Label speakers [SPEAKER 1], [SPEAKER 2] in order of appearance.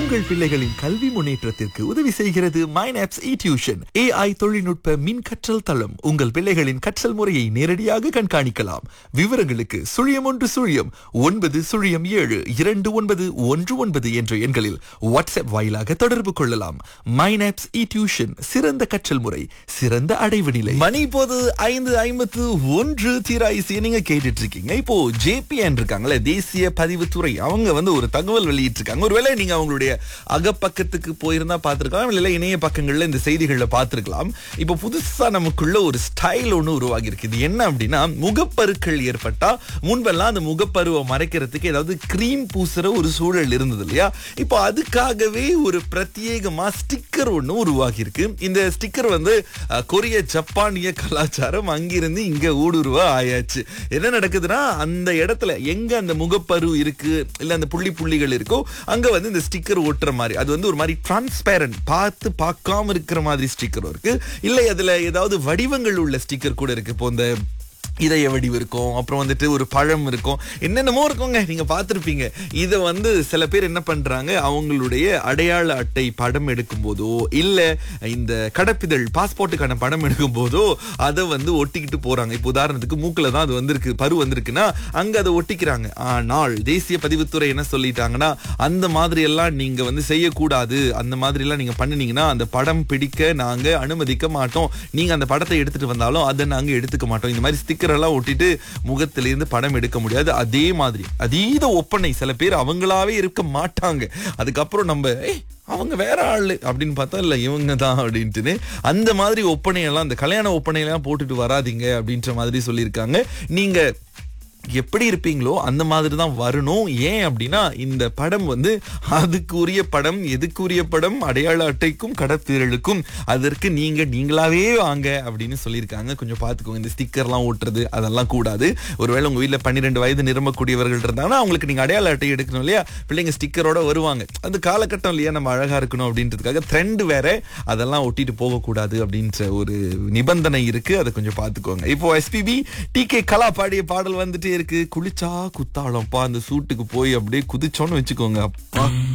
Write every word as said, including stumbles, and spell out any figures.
[SPEAKER 1] உங்கள் பிள்ளைகளின் கல்வி முன்னேற்றத்திற்கு உதவி செய்கிறது மைனாப்ஸ் இ டியூஷன். ஏஐ தொழில்நுட்ப மின் கற்றல் தளம். உங்கள் பிள்ளைகளின் கற்றல் முறையை நேரடியாக கண்காணிக்கலாம். விவரங்களுக்கு சுழியம் ஒன்று சுழியம் ஒன்பது சுழியம் ஏழு இரண்டு ஒன்பது ஒன்று ஒன்பது என்ற எண்களில் வாட்ஸ்அப் வாயிலாக தொடர்பு கொள்ளலாம். மைனாப்ஸ் இ டியூஷன், சிறந்த கற்றல் முறை, சிறந்த அடைவு நிலை. மணி இப்போது ஐந்து ஐம்பத்து ஒன்று. தீராயிசியை நீங்க கேட்டுட்டு இருக்கீங்க. இப்போ ஜேபிஎன் இருக்காங்களே, தேசிய பதிவுத்துறை, அவங்க வந்து ஒரு தகவல் வெளியிட்டு இருக்காங்க. ஒருவேளை நீங்க அவங்களுடைய அகப்பக்கத்துக்கு போயிருந்தா பார்த்திருக்கலாம், இல்ல இணைய பக்கங்கள்ல இந்த செய்திகளை பார்த்திருக்கலாம். இப்போ புதுசா நமக்குள்ள ஒரு ஸ்டைல் ஒண்ணு உருவாகி இருக்கு. இது என்ன அப்படின்னா, முகப்பருக்கள் ஏற்பட்டா முன்பெல்லாம் அந்த முகப்பருவை மறைக்கிறதுக்கு ஏதாவது கிரீம் பூசுற ஒரு சூழல் இருந்தது இல்லையா? இப்போ அதுக்காகவே ஒரு பிரத்யேகமா ஸ்டிக்கர் ஒண்ணு உருவாகி இருக்கு. இந்த ஸ்டிக்கர் வந்து அஹ், கொரிய ஜப்பானிய கலாச்சாரம் அங்கிருந்து இங்க ஊடுருவ ஆயாச்சு. என்ன நடக்குதுன்னா, அந்த இடத்துல எங்க அந்த முகப்பரு இருக்கு, இல்ல அந்த புள்ளி புள்ளிகள் இருக்கோ, அங்க வந்து இந்த ஸ்டிக்கர் ஒட்டுற மாதிரி, அது வந்து ஒரு மாதிரி டிரான்ஸ்பேரண்ட், பார்த்து பார்க்காம இருக்கிற மாதிரி ஸ்டிக்கர் இருக்கு. இல்லை அதுல ஏதாவது வடிவங்கள் உள்ள ஸ்டிக்கர் கூட இருக்கு. இப்போ இந்த இதய வடிவு இருக்கும், அப்புறம் வந்துட்டு ஒரு பழம் இருக்கும், என்னென்னமோ இருக்குங்க, நீங்க பார்த்திருப்பீங்க. இதை வந்து சில பேர் என்ன பண்றாங்க, அவங்களுடைய அடையாள அட்டை படம் எடுக்கும் போதோ, இல்ல இந்த கடப்பிதழ் பாஸ்போர்ட்டுக்கான படம் எடுக்கும் போதோ அதை வந்து ஒட்டிக்கிட்டு போறாங்க. இப்போ உதாரணத்துக்கு மூக்குல தான் அது வந்திருக்கு, பரு வந்திருக்குன்னா அங்க அதை ஒட்டிக்கிறாங்க. ஆனால் தேசிய பதிவுத்துறை என்ன சொல்லிட்டாங்கன்னா, அந்த மாதிரி எல்லாம் நீங்க வந்து செய்யக்கூடாது. அந்த மாதிரி எல்லாம் நீங்க பண்ணினீங்கன்னா அந்த படம் பிடிக்க நாங்க அனுமதிக்க மாட்டோம். நீங்க அந்த படத்தை எடுத்துட்டு வந்தாலும் அதை நாங்க எடுத்துக்க மாட்டோம். இந்த மாதிரி ஸ்டிக்கர் எல்லாம் ஒட்டிட்டு முகத்திலிருந்து படம் எடுக்க முடியாது. அதே மாதிரி அதீத ஒப்பனை சில பேர் அவங்களாவே இருக்க மாட்டாங்க. அதுக்கப்புறம் நம்ம ஏய் அவங்க வேற ஆளு அப்படின்னு பார்த்தா இல்ல இவங்க தான் அப்படின்ட்டு அந்த மாதிரி ஒப்பனையெல்லாம், அந்த கல்யாண ஒப்பனையெல்லாம் போட்டுட்டு வராதீங்க அப்படின்ற மாதிரி சொல்லியிருக்காங்க. நீங்க எப்படி இருப்பீங்களோ அந்த மாதிரி தான் வரணும். ஏன் அப்படின்னா, இந்த படம் வந்து அதுக்குரிய படம், எதுக்குரிய படம், அடையாள அட்டைக்கும் கடப்பிதழுக்கும், அதற்கு நீங்க நீங்களாவே வாங்க அப்படின்னு சொல்லியிருக்காங்க. கொஞ்சம் பார்த்துக்கோங்க, இந்த ஸ்டிக்கர்லாம் ஓட்டுறது அதெல்லாம் கூடாது. ஒருவேளை உங்க வீட்டில் பன்னிரெண்டு வயது நிரம்பக்கூடியவர்கள் இருந்தாங்கன்னா அவங்களுக்கு நீங்க அடையாள அட்டை எடுக்கணும் இல்லையா? பிள்ளைங்க ஸ்டிக்கரோட வருவாங்க. அந்த காலகட்டம் இல்லையா, நம்ம அழகா இருக்கணும் அப்படின்றதுக்காக ட்ரெண்ட் வேற, அதெல்லாம் ஒட்டிட்டு போகக்கூடாது அப்படின்ற ஒரு நிபந்தனை இருக்கு. அதை கொஞ்சம் பார்த்துக்கோங்க. இப்போ எஸ்பிபி டி கே கலா பாடிய பாடல் வந்துட்டு இருக்கு. குளிச்சா குத்தாளம்ப்பா, அந்த சூட்டுக்கு போய் அப்படியே குதிச்சோன்னு வச்சுக்கோங்க. அப்பா